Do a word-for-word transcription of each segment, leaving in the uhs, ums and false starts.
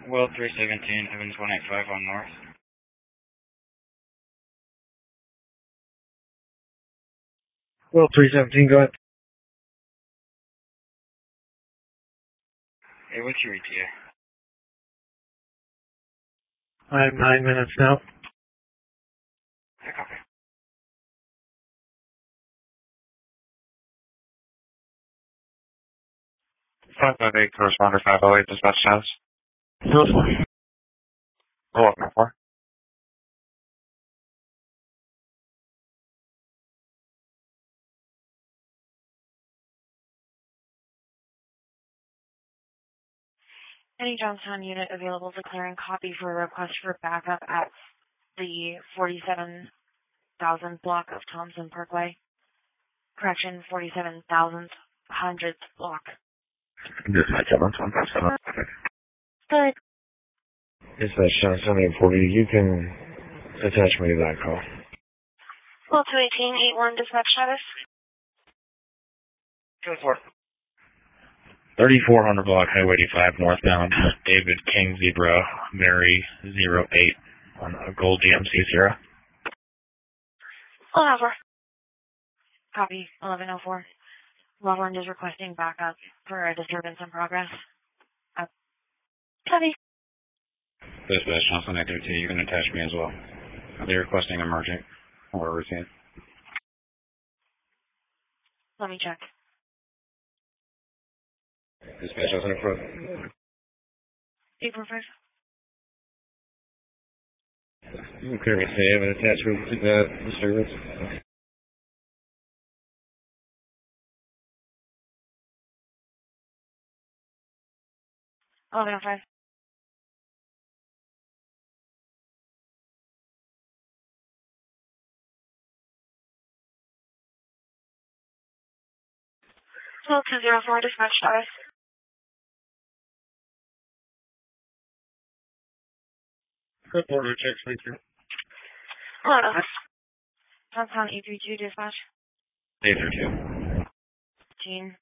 Will three seventeen, Evans one eighty-five on North. Will three seventeen, go ahead. Hey, what's your E T A? I have nine minutes now. I copy. five five eight, corresponder five oh eight, dispatch status. No. Roll up, my four. Any Johnstown unit available to clear and copy for a request for backup at the forty-seven thousand block of Thompson Parkway. Correction, forty-seven thousand hundredth block. Dispatch seven one five seven. Good. Dispatch Johnstown eight forty, you can attach me to that call. Will two eighteen, eight one, dispatch status. Go for it. thirty-four hundred block, Highway eighty-five, northbound, David King Zebra, Mary zero eight on a Gold D M C zero. eleven oh four. Copy, eleven oh four. Loveland is requesting backup for a disturbance in progress. Uh, copy. Dispatch Johnson eight thirteen, you can attach me as well. They're requesting emergent or routine. Let me check. Dispatch Johnson in front. eight four five. You can clear me, say I have an attachment to that disturbance. eleven oh five. Will two zero four, dispatch status. Good border check, thank you. eleven oh five. Johnstown eight three two, dispatch. eight three two. Gene.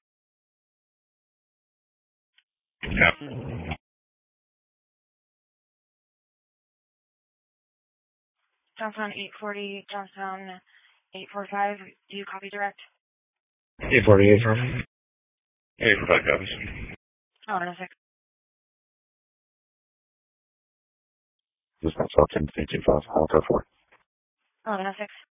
Yeah. Johnstown eight forty, Johnstown eight forty-five. Do you copy direct? eight forty-eight from me. eight four five copies. eleven oh six. Dispatch Johnson eight two five, I'll go for it. eleven oh six.